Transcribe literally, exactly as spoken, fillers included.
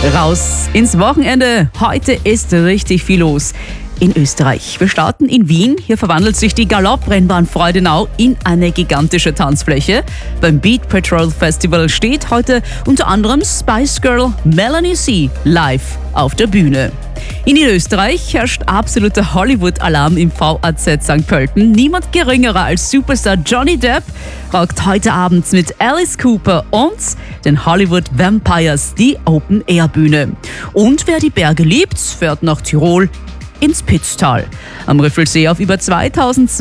Raus ins Wochenende. Heute ist richtig viel los in Österreich. Wir starten in Wien. Hier verwandelt sich die Galopprennbahn Freudenau in eine gigantische Tanzfläche. Beim Beat Patrol Festival steht heute unter anderem Spice Girl Melanie C. live auf der Bühne. In Niederösterreich herrscht absoluter Hollywood-Alarm im V A Z Sankt Pölten. Niemand geringerer als Superstar Johnny Depp rockt heute Abend mit Alice Cooper und den Hollywood Vampires die Open-Air-Bühne. Und wer die Berge liebt, fährt nach Tirol ins Pitztal. Am Riffelsee auf über zweitausend